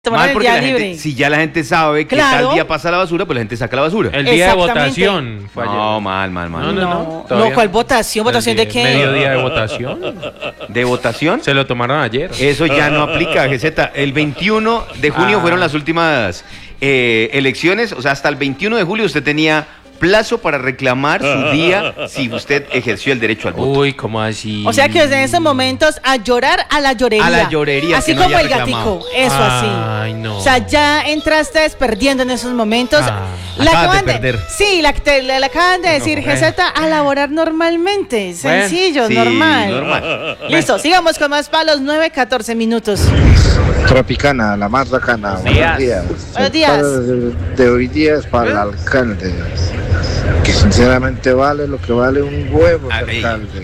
Tomar Mal el porque día la gente, libre. si ya la gente sabe que Claro. tal día pasa la basura, pues la gente saca la basura. El día de Exactamente. votación fue ayer. No, mal. No, todavía ¿cuál votación? ¿Votación de qué? Mediodía de votación. ¿De votación? Se lo tomaron ayer. Eso ya no aplica, GZ. El 21 de junio fueron las últimas elecciones. O sea, hasta el 21 de julio usted tenía plazo para reclamar su día si usted ejerció el derecho al voto. Uy, ¿cómo así? O sea que desde esos momentos a llorar a la llorería. A la llorería, Así que no como haya el reclamado. gatico. Eso así. Ay, no. O sea, ya entraste perdiendo en esos momentos. Acabas de perder. Sí, le acaban de decir bueno. GZ a laborar normalmente. Bueno, Sencillo, Sí, normal. Listo, sigamos con más palos. 9:14 minutos. Tropicana, la más bacana. Buenos días. Buenos días. El palo de hoy día es para el alcalde, que sinceramente vale lo que vale un huevo, Ay. alcalde.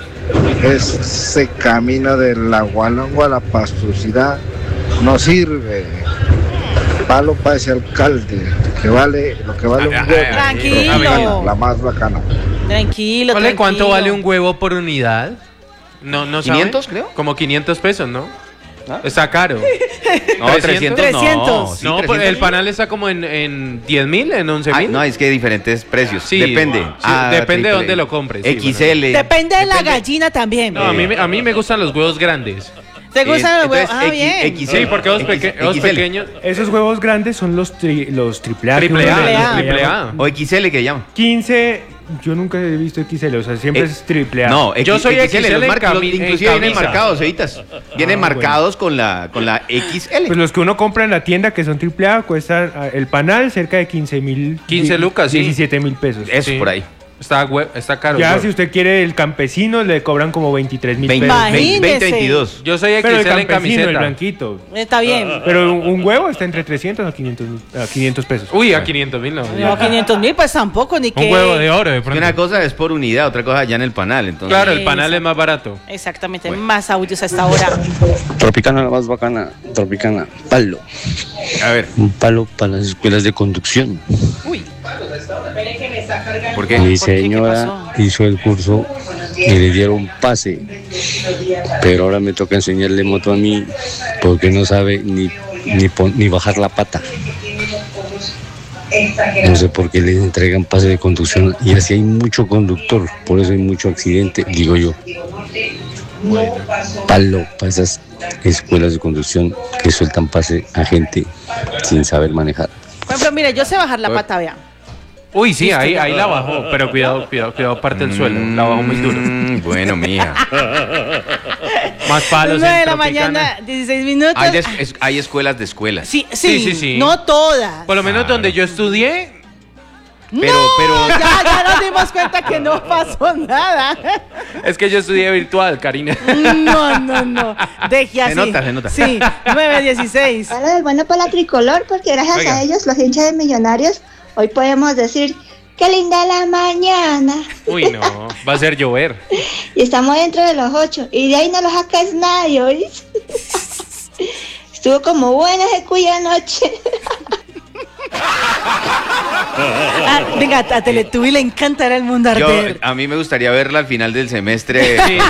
Ese camino de la gualangua a la pastosidad no sirve. Palo para ese alcalde, que vale lo que vale un huevo. Tranquilo. La más bacana. Tranquilo, ¿Cuánto tranquilo. vale un huevo por unidad? No, no saben. 500, creo. Como 500 pesos, ¿no? ¿Ah? Está caro. No, 300. 300. No, sí, No, 300. el panal está como en 10.000, en 11.000. Ay, no, es que hay diferentes precios. Sí, Depende. sí, depende de dónde lo compres, sí, XL. Depende de la gallina también. No, a mí me gustan los huevos grandes. ¿Te gustan los huevos? Entonces, Bien. Sí, porque los XL. pequeños. Esos huevos grandes son los triple A. Triple A, A. triple A. O XL que llaman. 15, yo nunca he visto XL, o sea, siempre es triple A. No, Yo soy XL los en marcos, cami- en inclusive vienen camisa. marcados, editas. Vienen bueno. marcados con la XL. Pues los que uno compra en la tienda que son triple A cuestan el panal cerca de 15.000. 15 lucas, sí. 17.000 pesos. Eso Sí. por ahí. Está caro. Ya huevo. si usted quiere el campesino le cobran como 23.000 20, pesos. Imagínese. 22. Yo soy Pero el XL en campesino, el camiseta. blanquito. Está bien. Pero un huevo está entre 300 a 500 pesos. Uy, a 500.000 no. No, 500.000 pues tampoco, ni que... Un huevo de oro, de Que pronto. una cosa es por unidad, otra cosa ya en el panal. Entonces, Claro, el panal es más barato. Exactamente, más audios a esta hora. Tropicana la más bacana, Tropicana, palo. a ver, Un palo para las escuelas de conducción. Uy, ¿por qué? Mi ¿Por qué? ¿Qué señora pasó? hizo el curso y le dieron pase, pero ahora me toca enseñarle moto a mí porque no sabe ni bajar la pata. No sé por qué le entregan pase de conducción y así hay mucho conductor, por eso hay mucho accidente, digo yo. Palo para esas escuelas de conducción que sueltan pase a gente sin saber manejar. por ejemplo, mire, yo sé bajar la pata, vea. Uy, sí, ahí la bajó. Pero cuidado, parte el suelo. La bajó muy duro. Bueno, mija. Más palos 9 de en la Tropicana. mañana, 16 minutos. Hay escuelas de escuelas. Sí, Sí. no todas. Por lo menos donde yo estudié. Pero Ya nos dimos cuenta que no pasó nada. Es que yo estudié virtual, Karina. No. Deje así. Se nota. Sí, 9:16. Habla del bueno para la tricolor, porque gracias Oiga. a ellos, los hinchas de Millonarios, hoy podemos decir, qué linda la mañana. Uy, no. Va a ser llover. Y estamos dentro de los 8, y de ahí no lo sacas nadie, ¿oís? Estuvo como buena ese cuya anoche. Venga, a Teletubby le encantará el mundo arder. a mí me gustaría verla al final del semestre. Sí.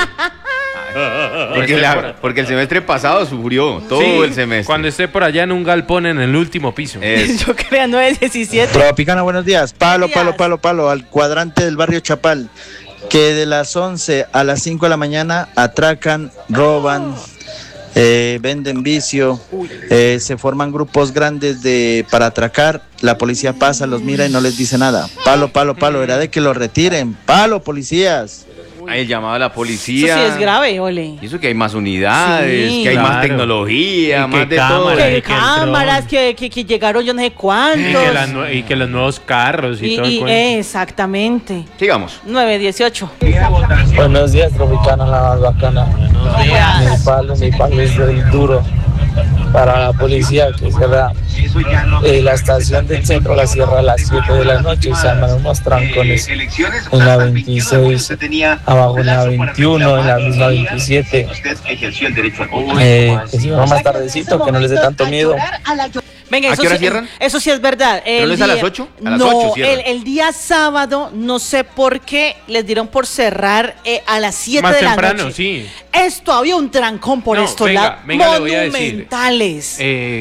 Porque el semestre pasado sufrió todo Sí, el semestre. Cuando esté por allá en un galpón en el último piso. Yo creo 9:17. Tropicana, buenos días. Palo, Buenos días. palo, al cuadrante del barrio Chapal, que de las 11 a las 5 de la mañana atracan, roban, venden vicio, se forman grupos grandes para atracar, la policía pasa, los mira y no les dice nada. Palo, era de que lo retiren. Palo, policías. Hay el llamado a la Eso policía. sí es grave, ole. Y eso que hay más unidades, Sí. que hay más Claro. tecnología, Y más que de todo. cámaras. Que y que el cámaras, que llegaron yo no sé cuántos. Y que los nuevos carros y todo el cuento. Exactamente. Sigamos. 9:18. Buenos días, Tropicana, la más bacana. Mi palo es del duro para la policía que cierra la estación del centro, la cierra a las 7 de la noche y se arman unos trancones en la 26, abajo en la 21, en la misma 27. Que si va más tardecito, que no les dé tanto miedo. Venga, ¿A eso qué hora sí, cierran? Eso sí es verdad. ¿Pero no es a las 8? A las no, 8 cierran. el día sábado, no sé por qué, les dieron por cerrar a las 7 Más de la temprano, noche. sí. Esto había un trancón por No, estos venga, lados. venga, le voy a decir. Monumentales.